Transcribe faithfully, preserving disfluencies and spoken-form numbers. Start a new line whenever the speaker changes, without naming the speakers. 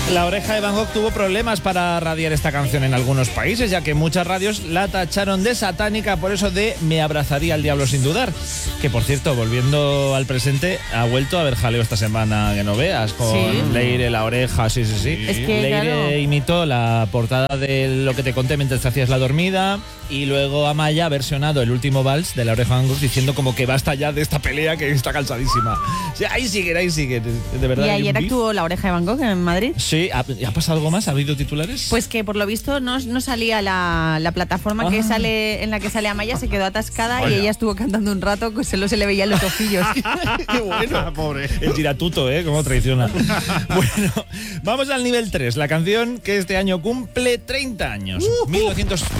La Oreja de Van Gogh tuvo problemas para radiar esta canción en algunos países, ya que muchas radios la tacharon de satánica, por eso de Me abrazaría al diablo sin dudar. Que, por cierto, volviendo al presente, ha vuelto a haber jaleo esta semana que no veas, con
¿Sí?
Leire, La Oreja, sí, sí, sí.
Es que,
Leire
claro,
imitó la portada de Lo que te conté mientras te hacías la dormida, y luego Amaya ha versionado el último vals de La Oreja de Van Gogh diciendo como que basta ya de esta pelea, que está cansadísima. O sea, ahí siguen, ahí siguen, de verdad.
y
hay un
ayer
beef.
actuó La Oreja de Van Gogh en Madrid.
Sí, ¿ha, ¿ha pasado algo más? ¿Ha habido titulares?
Pues que por lo visto no, no salía la, la plataforma que
Ah.
sale en la que sale Amaya, se quedó atascada.
Vaya.
Y ella estuvo cantando un rato, que solo se le veían los ojillos.
¡Qué bueno!
Pobre.
El tiratuto, ¿eh? Cómo traiciona. Bueno, vamos al nivel tres, la canción que este año cumple treinta años. mil novecientos